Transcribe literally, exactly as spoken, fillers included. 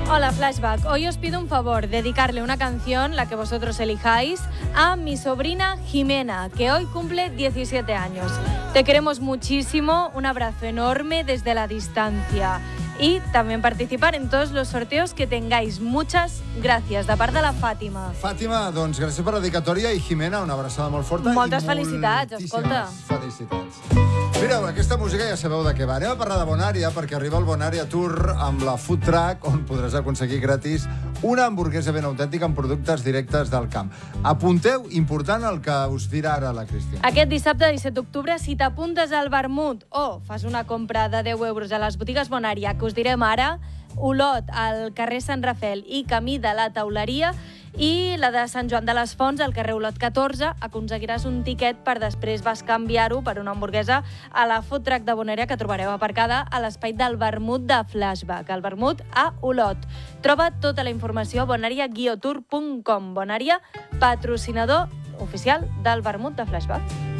Hola Flashback, hoy os pido un favor, dedicarle una canción, la que vosotros elijáis, a mi sobrina Jimena, que hoy cumple diecisiete años. Te queremos muchísimo, un abrazo enorme desde la distancia. Y también participar en todos los sorteos que tengáis. Muchas gràcies, de part de la Fàtima. Fàtima, doncs gràcies per la dedicatòria i Jimena, una abraçada molt forta. Moltes felicitats, escolta. Felicitats. Mireu, aquesta música ja sabeu de què va. Anem a parlar de Bonària perquè arriba el Bonària Tour amb la Food Truck on podràs aconseguir gratis una hamburguesa ben autèntica amb productes directes del camp. Apunteu, important, el que us dirà ara la Cristina. Aquest dissabte disset d'octubre, si t'apuntes al vermut o fas una compra de deu euros a les botigues Bonària, que us direm ara, Olot, al carrer Sant Rafel i Camí de la Tauleria, i la de Sant Joan de les Fonts, al carrer Olot catorze, aconseguiràs un tiquet per després vas canviar-ho per una hamburguesa a la Food Truck de Bonària que trobareu aparcada a l'espai del vermut de Flashback, el vermut a Olot. Troba tota la informació a bonaria guió tour punt com. Bonària, patrocinador oficial del vermut de Flashback.